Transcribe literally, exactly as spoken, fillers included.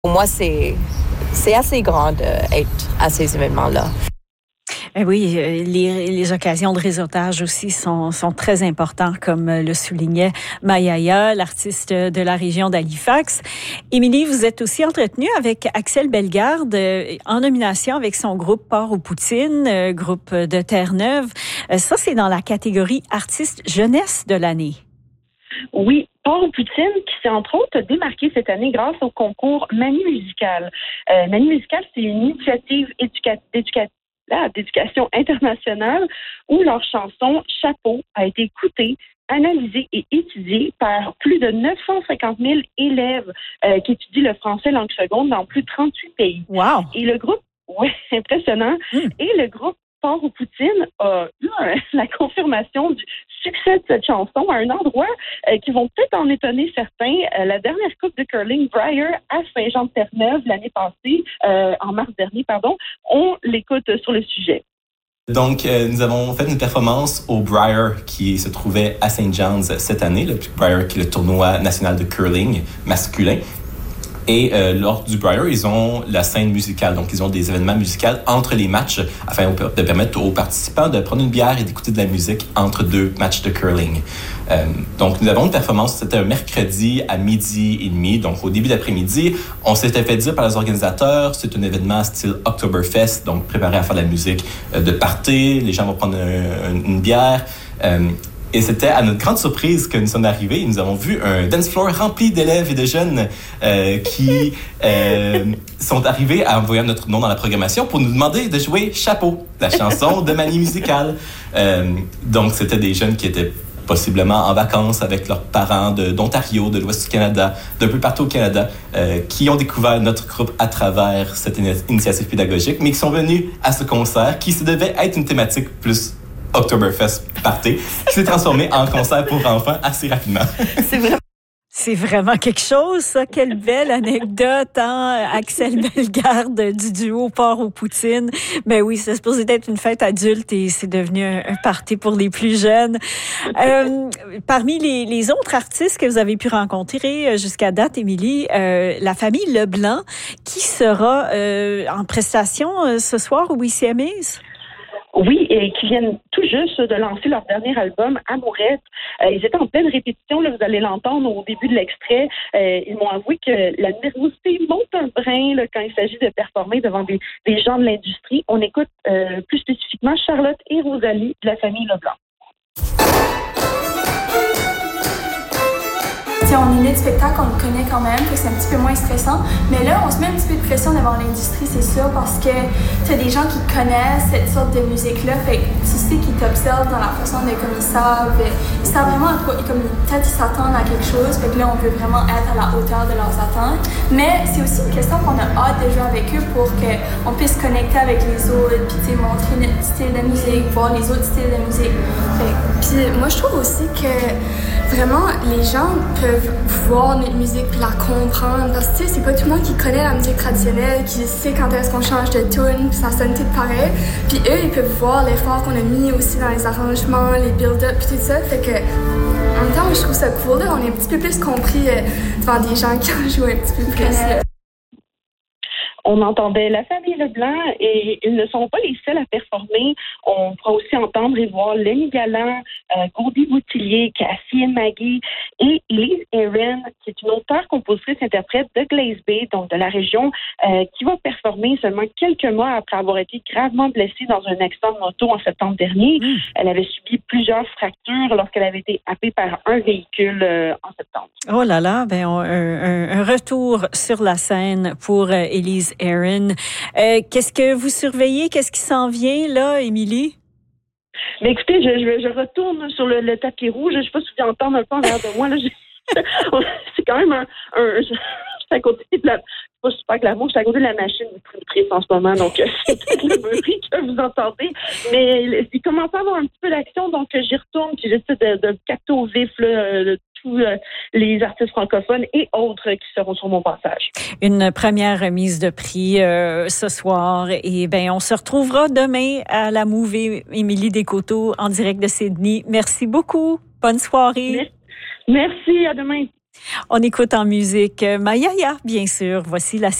Pour moi, c'est, c'est assez grand d'être à ces événements-là. Eh oui, les, les occasions de réseautage aussi sont, sont très importantes, comme le soulignait Mayaya, l'artiste de la région d'Halifax. Émilie, vous êtes aussi entretenue avec Axel Bellegarde en nomination avec son groupe Port aux Poutines, groupe de Terre-Neuve. Ça, c'est dans la catégorie artiste jeunesse de l'année. Oui, Port aux Poutines qui s'est entre autres démarqué cette année grâce au concours Manu Musical. Euh, Manu Musical, c'est une initiative éduca- d'éducation d'éducation internationale où leur chanson « Chapeau » a été écoutée, analysée et étudiée par plus de neuf cent cinquante mille élèves euh, qui étudient le français langue seconde dans plus de trente-huit pays. Wow! Et le groupe, ouais, impressionnant, mm. et le groupe Port aux Poutines a eu euh, la confirmation du succès de cette chanson à un endroit euh, qui vont peut-être en étonner certains. Euh, la dernière coupe de curling Briar à Saint-Jean-de-Terre-Neuve l'année passée, euh, en mars dernier, pardon, on l'écoute sur le sujet. Donc, euh, nous avons fait une performance au Briar qui se trouvait à Saint John's cette année, le Briar qui est le tournoi national de curling masculin. Et euh, lors du Briar, ils ont la scène musicale. Donc, ils ont des événements musicaux entre les matchs afin de permettre aux participants de prendre une bière et d'écouter de la musique entre deux matchs de curling. Euh, donc, nous avons une performance, c'était un mercredi à midi et demi. Donc, au début d'après-midi, on s'était fait dire par les organisateurs, c'est un événement style Oktoberfest, donc préparé à faire de la musique euh, de party. Les gens vont prendre un, un, une bière. Euh, Et c'était à notre grande surprise que nous sommes arrivés. Nous avons vu un dance floor rempli d'élèves et de jeunes euh, qui euh, sont arrivés en voyant notre nom dans la programmation pour nous demander de jouer Chapeau, la chanson de Manu Musical. Euh, donc, c'était des jeunes qui étaient possiblement en vacances avec leurs parents de, d'Ontario, de l'Ouest du Canada, d'un peu partout au Canada, euh, qui ont découvert notre groupe à travers cette in- initiative pédagogique, mais qui sont venus à ce concert qui se devait être une thématique plus Oktoberfest party, qui s'est transformé en concert pour enfants assez rapidement. C'est vraiment... C'est vraiment quelque chose, ça. Quelle belle anecdote, hein? Axel Bellegarde du duo Port aux Poutines. Ben oui, c'est supposé être une fête adulte et c'est devenu un, un party pour les plus jeunes. Euh, parmi les, les autres artistes que vous avez pu rencontrer jusqu'à date, Émilie, euh, la famille Leblanc, qui sera euh, en prestation euh, ce soir au I C M As? Oui, et qui viennent tout juste de lancer leur dernier album, Amourette. Euh, ils étaient en pleine répétition, là, vous allez l'entendre au début de l'extrait. Euh, ils m'ont avoué que la nervosité monte un brin là, quand il s'agit de performer devant des, des gens de l'industrie. On écoute euh, plus spécifiquement Charlotte et Rosalie de la famille Leblanc. On est né de spectacle, on le connaît quand même, que c'est un petit peu moins stressant. Mais là, on se met un petit peu de pression devant l'industrie, c'est sûr, parce que tu as des gens qui connaissent cette sorte de musique-là. Fait que tu sais qu'ils t'observent dans la façon de comme ils savent. Ils savent vraiment comme peut-être ils s'attendent à quelque chose. Fait que là, on veut vraiment être à la hauteur de leurs attentes. Mais c'est aussi une question qu'on a hâte de jouer avec eux pour qu'on puisse connecter avec les autres, puis montrer notre style de musique, voir les autres styles de musique. Puis moi, je trouve aussi que vraiment, les gens peuvent voir notre musique puis la comprendre. Parce que, tu sais, c'est pas tout le monde qui connaît la musique traditionnelle, qui sait quand est-ce qu'on change de tune, puis ça sonne tout pareil. Puis eux, ils peuvent voir l'effort qu'on a mis aussi dans les arrangements, les build-up, puis tout ça. Fait que, en même temps, je trouve ça cool, là. On est un petit peu plus compris euh, devant des gens qui en jouent un petit peu plus. Là. On entendait la famille Leblanc et ils ne sont pas les seuls à performer. On pourra aussi entendre et voir Lenny Galland, euh, Goldie Boutillier, Cassie et Maggie et Elise Aaron, qui est une auteure, compositrice, interprète de Glace Bay, donc de la région, euh, qui va performer seulement quelques mois après avoir été gravement blessée dans un accident de moto en septembre dernier. Mmh. Elle avait subi plusieurs fractures lorsqu'elle avait été happée par un véhicule euh, en septembre. Oh là là, ben on, un, un retour sur la scène pour euh, Elise Aaron. Euh, qu'est-ce que vous surveillez? Qu'est-ce qui s'en vient là, Émilie? Mais écoutez, je, je, je retourne sur le, le tapis rouge. Je ne sais pas si vous entendez un peu en arrière de moi. Là, c'est quand même un... un je, je suis à côté de la... C'est pas super glamour, je suis à côté de la machine distributrice en ce moment, donc c'est peut-être le bruit que vous entendez. Mais il commence à avoir un petit peu d'action, donc j'y retourne, puis j'essaie de, de capter au vif là, de tous euh, les artistes francophones et autres qui seront sur mon passage. Une première remise de prix euh, ce soir, et ben on se retrouvera demain à la Mouvée Émilie Descoteaux en direct de Sydney. Merci beaucoup, bonne soirée. Merci, à demain. On écoute en musique Mayaya, bien sûr. Voici la